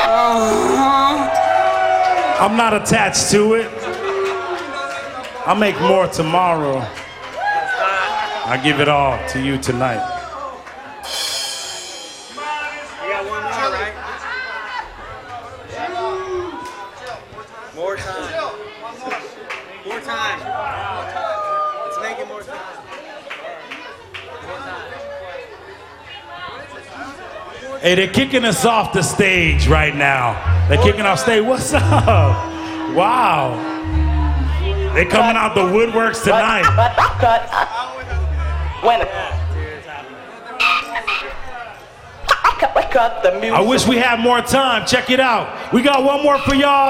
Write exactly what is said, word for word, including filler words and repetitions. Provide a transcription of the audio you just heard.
I'm not attached to it. I'll make more tomorrow. I give it all to you tonight. You got one more, right? More time. More time. Let's make it more time. Hey, they're kicking us off the stage right now. They're kicking off stage. What's up? Wow. They're coming out the woodworks tonight. Cut. When cut the music. I wish we had more time. Check it out. We got one more for y'all.